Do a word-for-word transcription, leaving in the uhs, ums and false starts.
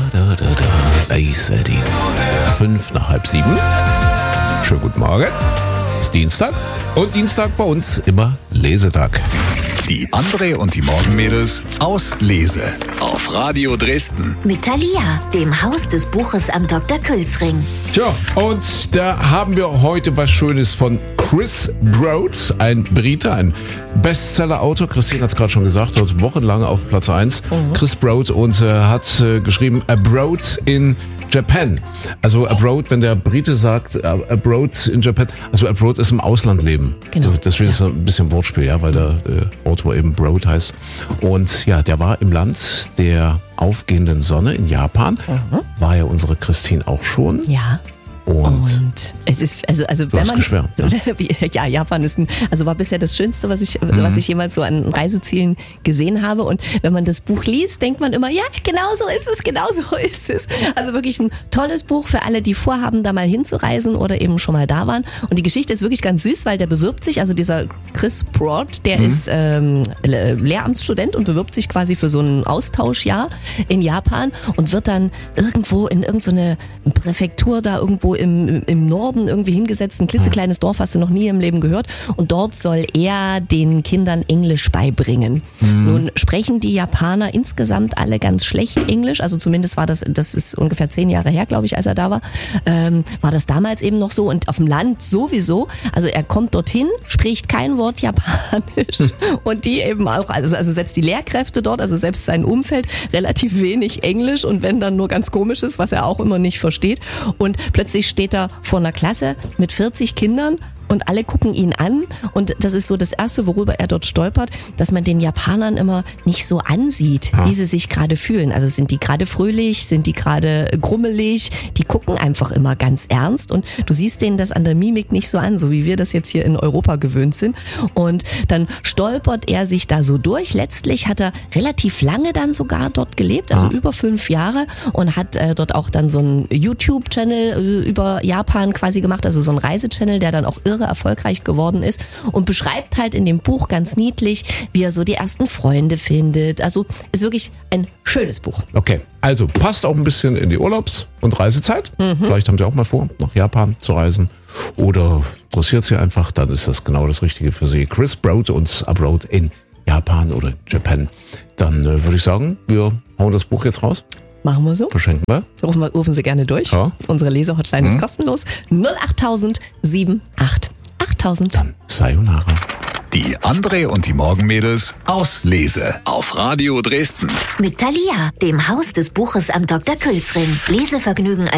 da, da, da. Eiselin. Fünf nach halb sieben. Schönen guten Morgen. Es ist Dienstag. Und Dienstag bei uns immer Lesetag. Die André und die Morgenmädels aus Lese auf Radio Dresden. Mit Thalia, dem Haus des Buches am Doktor Külsring. Tja, und da haben wir heute was Schönes von Chris Broad, ein Brite, ein Bestseller-Autor. Christine hat es gerade schon gesagt, dort wochenlang auf Platz eins. Mhm. Chris Broad und äh, hat äh, geschrieben Abroad in Japan. Also abroad, wenn der Brite sagt abroad in Japan, also abroad ist im Ausland leben. Genau. Deswegen ja. ist es ein bisschen Wortspiel, ja, weil der äh, Autor eben Broad heißt. Und ja, der war im Land der aufgehenden Sonne in Japan. Mhm. War ja unsere Christine auch schon. Ja. Und, und es ist, also, also du wenn hast man. geschwärmt, ja. ja, Japan ist ein, also war bisher das Schönste, was ich, mhm. was ich jemals so an Reisezielen gesehen habe. Und wenn man das Buch liest, denkt man immer, ja, genau so ist es, genau so ist es. Also wirklich ein tolles Buch für alle, die vorhaben, da mal hinzureisen oder eben schon mal da waren. Und die Geschichte ist wirklich ganz süß, weil der bewirbt sich, also dieser Chris Broad, der mhm. ist ähm, Lehramtsstudent und bewirbt sich quasi für so ein Austauschjahr in Japan und wird dann irgendwo in irgendeine Präfektur da irgendwo Im, im Norden irgendwie hingesetzt, ein klitzekleines Dorf, hast du noch nie im Leben gehört. Und dort soll er den Kindern Englisch beibringen. Mhm. Nun sprechen die Japaner insgesamt alle ganz schlecht Englisch. Also zumindest war das, das ist ungefähr zehn Jahre her, glaube ich, als er da war, ähm, war das damals eben noch so. Und auf dem Land sowieso. Also er kommt dorthin, spricht kein Wort Japanisch. Mhm. Und die eben auch, also, also selbst die Lehrkräfte dort, also selbst sein Umfeld, relativ wenig Englisch. Und wenn dann nur ganz Komisches, was er auch immer nicht versteht. Und plötzlich steht er vor einer Klasse mit vierzig Kindern und alle gucken ihn an und das ist so das Erste, worüber er dort stolpert, dass man den Japanern immer nicht so ansieht, ja. wie sie sich gerade fühlen. Also sind die gerade fröhlich, sind die gerade grummelig, die gucken einfach immer ganz ernst und du siehst denen das an der Mimik nicht so an, so wie wir das jetzt hier in Europa gewöhnt sind. Und dann stolpert er sich da so durch. Letztlich hat er relativ lange dann sogar dort gelebt, also ja. über fünf Jahre und hat äh, dort auch dann so einen YouTube-Channel äh, über Japan quasi gemacht, also so einen Reisechannel, der dann auch irre erfolgreich geworden ist und beschreibt halt in dem Buch ganz niedlich, wie er so die ersten Freunde findet. Also ist wirklich ein schönes Buch. Okay, also passt auch ein bisschen in die Urlaubs- und Reisezeit. Mhm. Vielleicht haben Sie auch mal vor, nach Japan zu reisen oder interessiert Sie einfach, dann ist das genau das Richtige für Sie. Chris Broad und Abroad in Japan oder Japan. Dann äh, würde ich sagen, wir hauen das Buch jetzt raus. Machen wir so. Verschenken wir. Rufen, wir, rufen Sie gerne durch. Ja. Unsere Leser-Hotline mhm. ist kostenlos. null acht null sieben acht achttausend. Dann Sayonara. Die André und die Morgenmädels aus Lese auf Radio Dresden. Mit Thalia, dem Haus des Buches am Doktor Külsring. Lesevergnügen